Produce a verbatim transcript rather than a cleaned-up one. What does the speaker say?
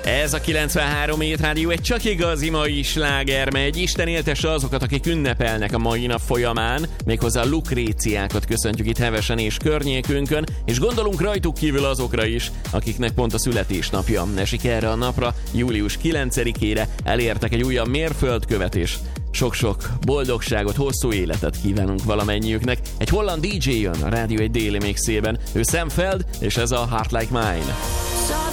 Ez a kilencvenhárom Hét Rádió egy csak igazi mai sláger megy. Isten éltesse azokat, akik ünnepelnek a mai nap folyamán. Méghozzá a Lukréciákat köszöntjük itt hevesen és környékünkön, és gondolunk rajtuk kívül azokra is, akiknek pont a születésnapja esik erre a napra, július kilencedikére. Elértek egy újabb mérföldkövet, és sok-sok boldogságot, hosszú életet kívánunk valamennyiüknek. Egy holland dé dzsé jön a Rádió egy déli mixében. Ő Sam Feld, és ez a Heart Like Mine.